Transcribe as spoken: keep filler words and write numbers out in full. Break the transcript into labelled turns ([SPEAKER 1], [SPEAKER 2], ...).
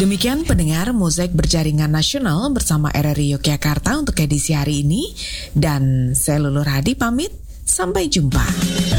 [SPEAKER 1] Demikian pendengar Mozaik Berjaringan Nasional bersama R R I Yogyakarta untuk edisi hari ini. Dan saya Lulu Hadi pamit, sampai jumpa.